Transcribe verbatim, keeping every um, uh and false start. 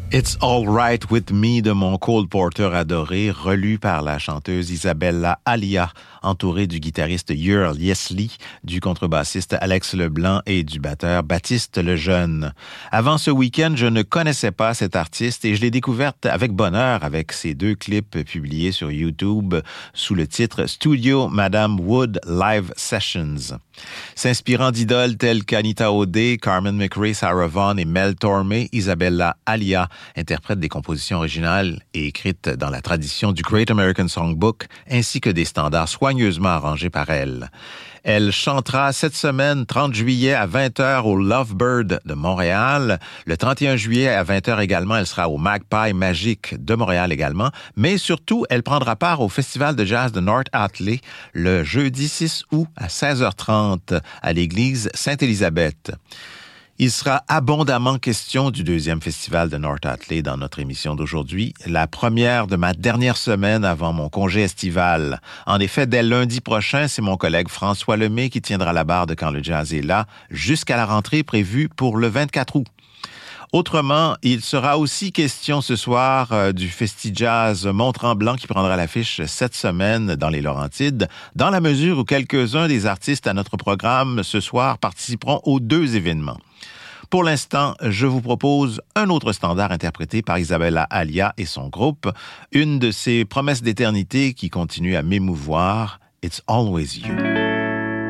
It's All Right With Me de mon Cole Porter adoré, relu par la chanteuse Isabella Alia, entourée du guitariste Earl Yesley, du contrebassiste Alex Leblanc et du batteur Baptiste Lejeune. Avant ce week-end, je ne connaissais pas cette artiste et je l'ai découverte avec bonheur avec ses deux clips publiés sur YouTube sous le titre Studio Madame Wood Live Sessions. S'inspirant d'idoles telles qu'Anita O'Day, Carmen McRae, Sarah Vaughan et Mel Tormé, Isabella Alia interprète des compositions originales et écrites dans la tradition du Great American Songbook, ainsi que des standards soigneusement arrangés par elle. Elle chantera cette semaine, trente juillet à vingt heures au Lovebird de Montréal. Le trente et un juillet à vingt heures également, elle sera au Magpie Magique de Montréal également. Mais surtout, elle prendra part au Festival de jazz de North Hatley le jeudi six août à seize heures trente à l'église Sainte-Élisabeth. Il sera abondamment question du deuxième festival de North Hatley dans notre émission d'aujourd'hui, la première de ma dernière semaine avant mon congé estival. En effet, dès lundi prochain, c'est mon collègue François Lemay qui tiendra la barre de Quand le jazz est là, jusqu'à la rentrée prévue pour le vingt-quatre août. Autrement, il sera aussi question ce soir euh, du Festi-Jazz Mont-Tremblant qui prendra l'affiche cette semaine dans les Laurentides, dans la mesure où quelques-uns des artistes à notre programme ce soir participeront aux deux événements. Pour l'instant, je vous propose un autre standard interprété par Isabella Alia et son groupe, une de ces promesses d'éternité qui continue à m'émouvoir, It's Always You.